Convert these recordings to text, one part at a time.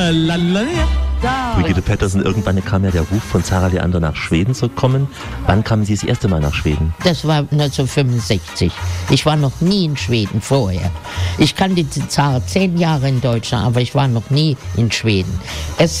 Brigitte Pettersen, irgendwann kam ja der Ruf von Zara Leander nach Schweden zu kommen. Wann kamen Sie das erste Mal nach Schweden? Das war 1965. Ich war noch nie in Schweden vorher. Ich kannte die Zara 10 Jahre in Deutschland, aber ich war noch nie in Schweden. Erst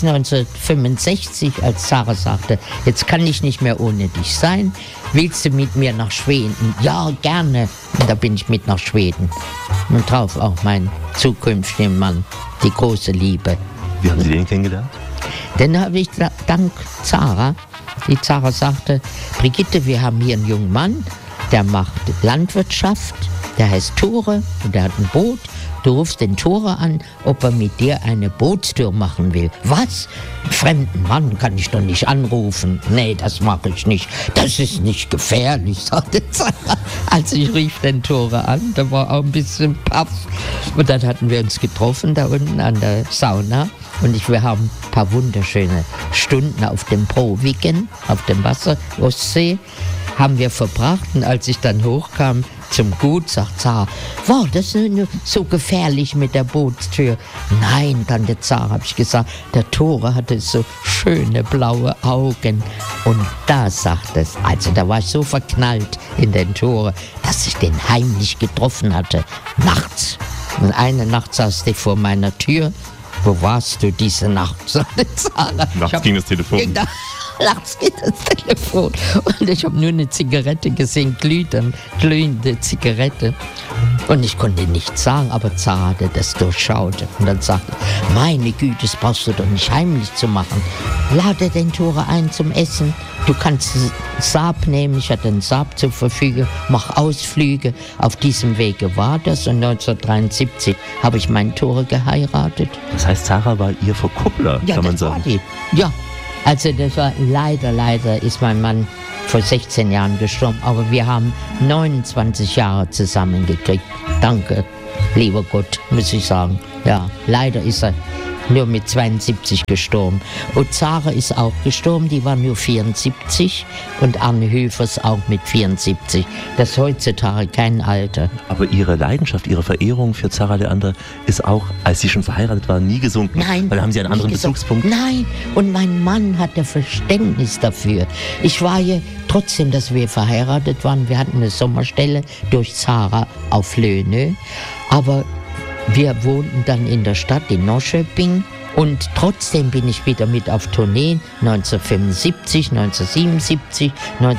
1965, als Zara sagte, jetzt kann ich nicht mehr ohne dich sein, willst du mit mir nach Schweden? Ja, gerne. Und da bin ich mit nach Schweden. Und drauf auch mein zukünftiger Mann, die große Liebe. Wie haben Sie den kennengelernt? Dann habe ich dank Zara, die Zara sagte, Brigitte, wir haben hier einen jungen Mann, der macht Landwirtschaft, der heißt Tore und der hat ein Boot. Du rufst den Tore an, ob er mit dir eine Bootstour machen will. Was? Einen fremden Mann kann ich doch nicht anrufen. Nee, das mache ich nicht. Das ist nicht gefährlich, sagte Zara. Also ich rief den Tore an, der war auch ein bisschen paff. Und dann hatten wir uns getroffen da unten an der Sauna. Und wir haben ein paar wunderschöne Stunden auf dem Proviken, auf dem Wasser, Ostsee, haben wir verbracht. Und als ich dann hochkam zum Gut, sagt Zara, wow, das ist nur so gefährlich mit der Bootstür. Nein, Tante Zara, habe ich gesagt, der Tore hatte so schöne blaue Augen. Und da sagt es, also da war ich so verknallt in den Tore, dass ich den heimlich getroffen hatte, nachts. Und eine Nacht saß der vor meiner Tür. Wo warst du diese Nacht? Sagte Zara. Nachts ging das Telefon. Nachts ging das Telefon. Und ich habe nur eine Zigarette gesehen, glühende Zigarette. Und ich konnte nichts sagen, aber Zara hatte das durchschaut. Und dann sagte, meine Güte, das brauchst du doch nicht heimlich zu machen. Lade den Tore ein zum Essen. Du kannst Saab nehmen, ich hatte einen Saab zur Verfügung, mach Ausflüge. Auf diesem Wege war das und 1973 habe ich meinen Tore geheiratet. Das heißt, Zara war Ihr Verkuppler, ja, kann man sagen. Ja, also das war leider ist mein Mann vor 16 Jahren gestorben, aber wir haben 29 Jahre zusammengekriegt. Danke, lieber Gott, muss ich sagen. Ja, leider ist er nur mit 72 gestorben. Und Zara ist auch gestorben, die war nur 74 und Anne Höfers auch mit 74. Das ist heutzutage kein Alter. Aber Ihre Leidenschaft, Ihre Verehrung für Zara Leander ist auch, als Sie schon verheiratet waren, nie gesunken. Nein. Weil da haben Sie einen anderen Bezugspunkt. Nein, und mein Mann hatte Verständnis dafür. Ich war ja trotzdem, dass wir verheiratet waren, wir hatten eine Sommerstelle durch Zara auf Löhne, aber wir wohnten dann in der Stadt, in Norrköping. Und trotzdem bin ich wieder mit auf Tourneen 1975, 1977,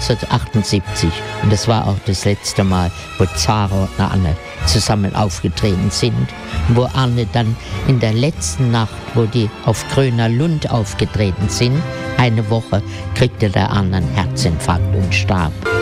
1978. Und das war auch das letzte Mal, wo Zara und Anne zusammen aufgetreten sind. Wo Anne dann in der letzten Nacht, wo die auf Gröner Lund aufgetreten sind, eine Woche, kriegte der Anne einen Herzinfarkt und starb.